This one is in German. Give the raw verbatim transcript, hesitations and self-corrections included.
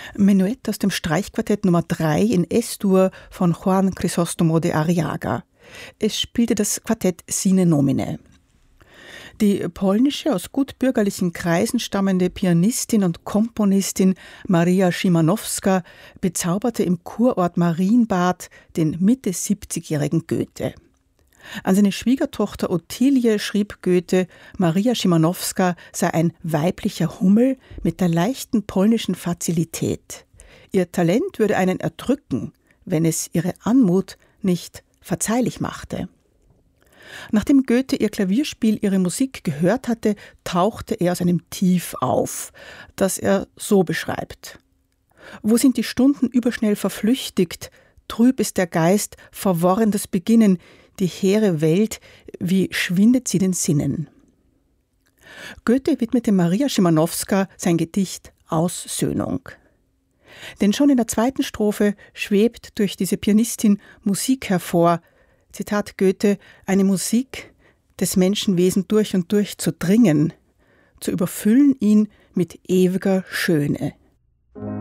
Menuett aus dem Streichquartett Nummer drei in Es-Dur von Juan Crisóstomo de Arriaga. Es spielte das Quartett Sine Nomine. Die polnische, aus gutbürgerlichen Kreisen stammende Pianistin und Komponistin Maria Szymanowska bezauberte im Kurort Marienbad den Mitte siebzigjährigen Goethe. An seine Schwiegertochter Ottilie schrieb Goethe, Maria Szymanowska sei ein weiblicher Hummel mit der leichten polnischen Fazilität. Ihr Talent würde einen erdrücken, wenn es ihre Anmut nicht verzeihlich machte. Nachdem Goethe ihr Klavierspiel, ihre Musik gehört hatte, tauchte er aus einem Tief auf, das er so beschreibt. Wo sind die Stunden überschnell verflüchtigt, trüb ist der Geist, verworren das Beginnen, die hehre Welt, wie schwindet sie den Sinnen. Goethe widmete Maria Szymanowska sein Gedicht Aussöhnung. Denn schon in der zweiten Strophe schwebt durch diese Pianistin Musik hervor, Zitat Goethe, eine Musik, des Menschenwesen durch und durch zu dringen, zu überfüllen ihn mit ewiger Schöne.